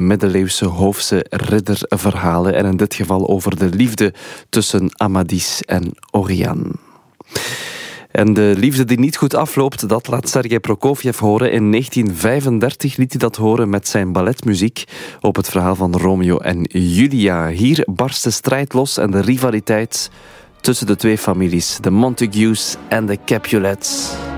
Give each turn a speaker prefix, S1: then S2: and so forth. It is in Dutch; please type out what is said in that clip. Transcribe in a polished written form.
S1: middeleeuwse hoofdse ridderverhalen en in dit geval over de liefde tussen Amadis en Oriane. En de liefde die niet goed afloopt, dat laat Sergei Prokofjev horen. In 1935 liet hij dat horen met zijn balletmuziek op het verhaal van Romeo en Julia. Hier barst de strijd los en de rivaliteit tussen de twee families, de Montagues en de Capulets.